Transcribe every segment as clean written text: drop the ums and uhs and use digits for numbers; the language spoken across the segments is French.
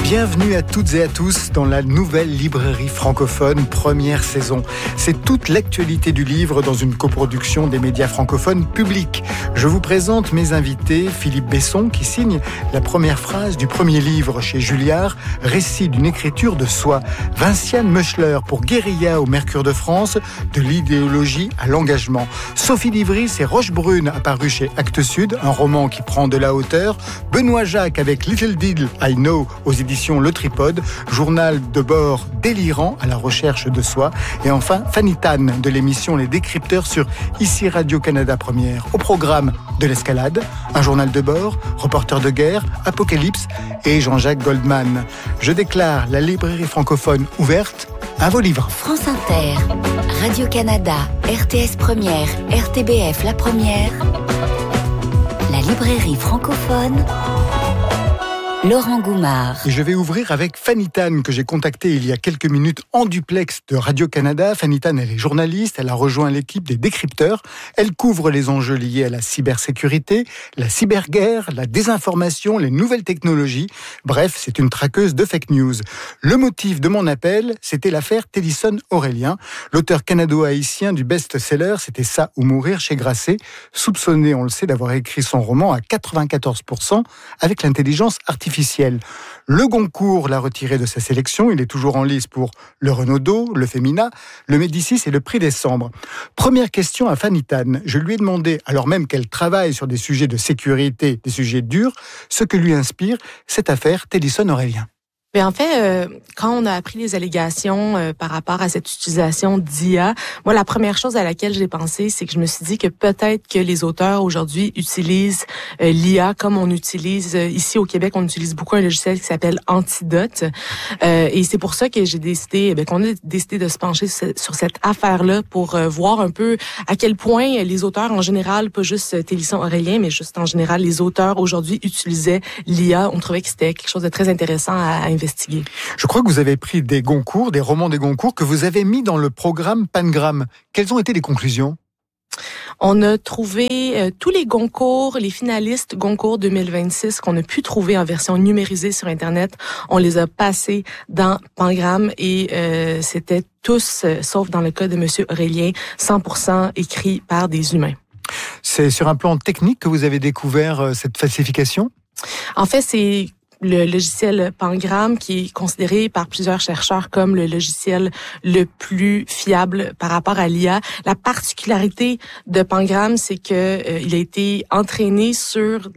Bienvenue à toutes et à tous dans la nouvelle librairie francophone, première saison. C'est toute l'actualité du livre dans une coproduction des médias francophones publics. Je vous présente mes invités, Philippe Besson qui signe la première phrase du premier livre chez Julliard, récit d'une écriture de soi. Vinciane Meuchler pour Guérilla au Mercure de France, de l'idéologie à l'engagement. Sophie Livry, c'est Rochebrune, apparu chez Actes Sud, un roman qui prend de la hauteur. Benoît Jacques avec Little Did I Know aux éditions Le Tripode, journal de bord délirant à la recherche de soi. Et enfin, Fanny Tan de l'émission Les Décrypteurs sur ici Radio-Canada Première. Au programme de l'escalade, un journal de bord, reporter de guerre, Apocalypse et Jean-Jacques Goldman. Je déclare la librairie francophone ouverte à vos livres. France Inter, Radio-Canada, RTS Première, RTBF La Première, la librairie francophone, Laurent Goumard. Et je vais ouvrir avec Fanny Tan, que j'ai contactée il y a quelques minutes en duplex de Radio-Canada. Fanny Tan, elle est journaliste, elle a rejoint l'équipe des Décrypteurs. Elle couvre les enjeux liés à la cybersécurité, la cyberguerre, la désinformation, les nouvelles technologies. Bref, c'est une traqueuse de fake news. Le motif de mon appel, c'était l'affaire Télisson-Aurélien. L'auteur canado-haïtien du best-seller, c'était Ça ou mourir chez Grasset, soupçonné, on le sait, d'avoir écrit son roman à 94% avec l'intelligence artificielle. Le Goncourt l'a retiré de sa sélection. Il est toujours en lice pour le Renaudot, le Femina, le Médicis et le Prix Décembre. Première question à Fanny Tan. Je lui ai demandé, alors même qu'elle travaille sur des sujets de sécurité, des sujets durs, ce que lui inspire cette affaire Télisson-Aurélien. Mais en fait, quand on a appris les allégations par rapport à cette utilisation d'IA, moi, la première chose à laquelle j'ai pensé, c'est que je me suis dit que peut-être que les auteurs aujourd'hui utilisent l'IA comme on utilise ici au Québec, on utilise beaucoup un logiciel qui s'appelle Antidote. Et c'est pour ça que j'ai décidé, qu'on a décidé de se pencher sur cette affaire-là pour voir un peu à quel point les auteurs en général, pas juste Télisson-Aurélien, mais juste en général, les auteurs aujourd'hui utilisaient l'IA. On trouvait que c'était quelque chose de très intéressant à investiguer. Je crois que vous avez pris des Goncourt, des romans des Goncourt, que vous avez mis dans le programme Pangramme. Quelles ont été les conclusions ? On a trouvé tous les Goncourt, les finalistes Goncourt 2026 qu'on a pu trouver en version numérisée sur Internet. On les a passés dans Pangramme et c'était tous, sauf dans le cas de Monsieur Aurélien, 100% écrits par des humains. C'est sur un plan technique que vous avez découvert cette falsification ? En fait, c'est le logiciel Pangramme qui est considéré par plusieurs chercheurs comme le logiciel le plus fiable par rapport à l'IA. La particularité de Pangramme, c'est que il a été entraîné sur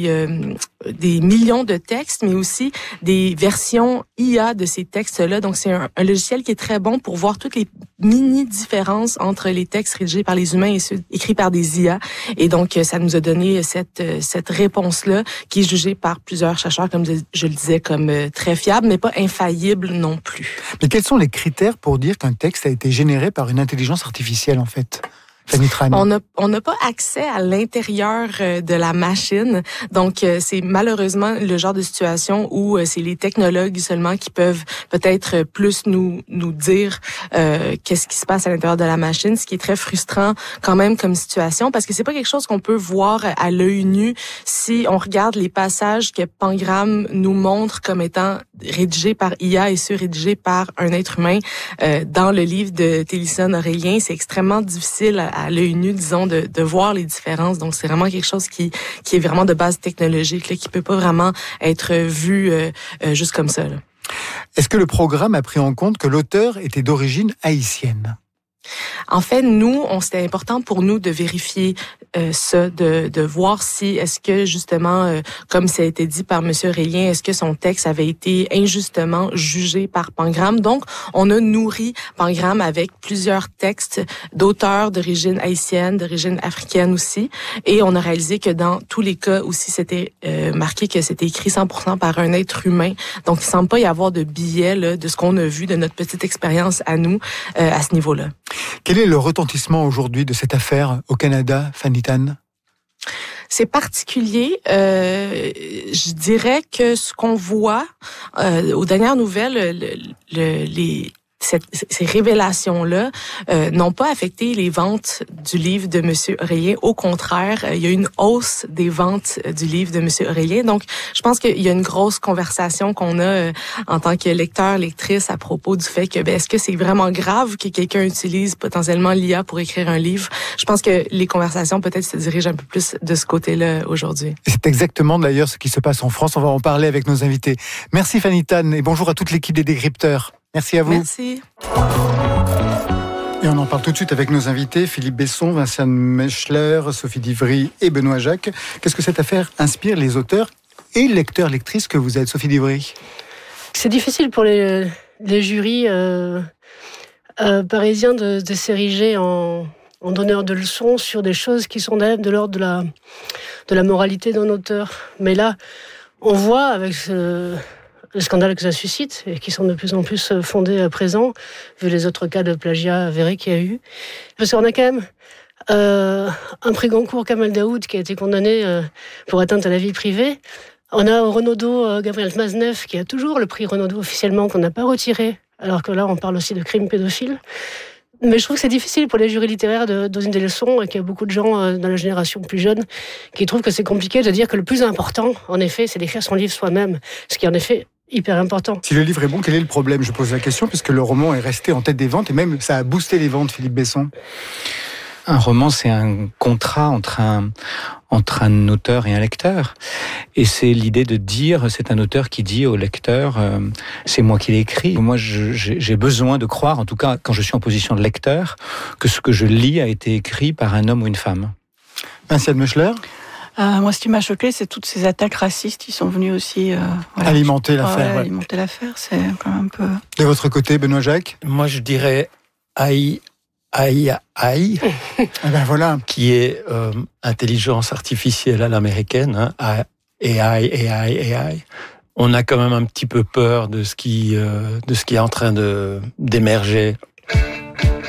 des millions de textes, mais aussi des versions IA de ces textes-là. Donc, c'est un logiciel qui est très bon pour voir toutes les mini-différences entre les textes rédigés par les humains et ceux écrits par des IA. Et donc, ça nous a donné cette réponse-là qui est jugée par plusieurs chercheurs, comme je le disais, comme très fiable, mais pas infaillible non plus. Mais quels sont les critères pour dire qu'un texte a été généré par une intelligence artificielle, en fait ? On n'a pas accès à l'intérieur de la machine, donc c'est malheureusement le genre de situation où c'est les technologues seulement qui peuvent peut-être plus nous dire qu'est-ce qui se passe à l'intérieur de la machine, ce qui est très frustrant quand même comme situation, parce que c'est pas quelque chose qu'on peut voir à l'œil nu si on regarde les passages que Pangramme nous montre comme étant rédigés par IA et ceux rédigés par un être humain. Dans le livre de Télisson-Aurélien, c'est extrêmement difficile à l'œil nu, disons, de voir les différences. Donc, c'est vraiment quelque chose qui est vraiment de base technologique, là, qui peut pas vraiment être vu juste comme ça, là. Est-ce que le programme a pris en compte que l'auteur était d'origine haïtienne ? En fait, nous, c'était important pour nous de vérifier ça, de voir si, est-ce que justement, comme ça a été dit par M. Aurélien, est-ce que son texte avait été injustement jugé par Pangramme. Donc, on a nourri Pangramme avec plusieurs textes d'auteurs d'origine haïtienne, d'origine africaine aussi, et on a réalisé que dans tous les cas aussi, c'était marqué que c'était écrit 100% par un être humain. Donc, il semble pas y avoir de biais là, de ce qu'on a vu, de notre petite expérience à nous, à ce niveau-là. Quel est le retentissement aujourd'hui de cette affaire au Canada, Fanny Tan ? C'est particulier. Je dirais que ce qu'on voit aux dernières nouvelles, ces révélations-là n'ont pas affecté les ventes du livre de Monsieur Oreiller. Au contraire, il y a une hausse des ventes du livre de Monsieur Oreiller. Donc, je pense qu'il y a une grosse conversation qu'on a en tant que lecteur, lectrice à propos du fait que est-ce que c'est vraiment grave que quelqu'un utilise potentiellement l'IA pour écrire un livre? Je pense que les conversations peut-être se dirigent un peu plus de ce côté-là aujourd'hui. C'est exactement d'ailleurs ce qui se passe en France. On va en parler avec nos invités. Merci Fanny Tan et bonjour à toute l'équipe des Décrypteurs. Merci à vous. Merci. Et on en parle tout de suite avec nos invités, Philippe Besson, Vinciane Mechler, Sophie Divry et Benoît Jacques. Qu'est-ce que cette affaire inspire les auteurs et lecteurs, lectrices que vous êtes, Sophie Divry? C'est difficile pour les jurys parisiens de s'ériger en donneurs de leçons sur des choses qui sont de l'ordre de la moralité d'un auteur. Mais là, on voit avec le scandale que ça suscite, et qui sont de plus en plus fondés à présent, vu les autres cas de plagiat avérés qu'il y a eu. Parce qu'on a quand même un prix Goncourt, Kamel Daoud, qui a été condamné pour atteinte à la vie privée. On a au Renaudot Gabriel Maznev, qui a toujours le prix Renaudot officiellement, qu'on n'a pas retiré, alors que là, on parle aussi de crime pédophile. Mais je trouve que c'est difficile pour les jurys littéraires de donner des leçons, et qu'il y a beaucoup de gens dans la génération plus jeune qui trouvent que c'est compliqué de dire que le plus important, en effet, c'est d'écrire son livre soi-même, ce qui est en effet hyper important. Si le livre est bon, quel est le problème? Je pose la question, puisque le roman est resté en tête des ventes, et même ça a boosté les ventes, Philippe Besson. Un roman, c'est un contrat entre un auteur et un lecteur. Et c'est l'idée de dire, c'est un auteur qui dit au lecteur, c'est moi qui l'ai écrit. Moi, j'ai besoin de croire, en tout cas quand je suis en position de lecteur, que ce que je lis a été écrit par un homme ou une femme. Vinciane Mechler? Moi, ce qui m'a choqué, c'est toutes ces attaques racistes qui sont venues aussi alimenter l'affaire. Ouais. Alimenter l'affaire, c'est quand même un peu... De votre côté, Benoît Jacques? Moi, je dirais AI, ben voilà. Qui est intelligence artificielle à l'américaine, hein, AI. On a quand même un petit peu peur de ce qui est en train d'émerger